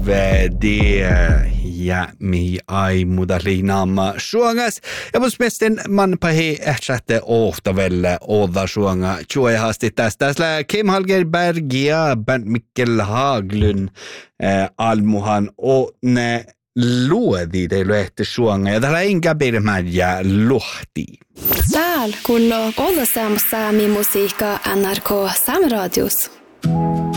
det ja mi ai mudaliinaama suongas. Ja musmestin man pahi ehtätte ohtavelle oda suonga chuehasti tästä Kim Hallgerberg ja Bernt Mikkel Haglund almuhan o ne luodi de lehti suonga ja täällä inga birmäjä luhti. Täällä kuuluu Oda Saami musiikka NRK Sameradius.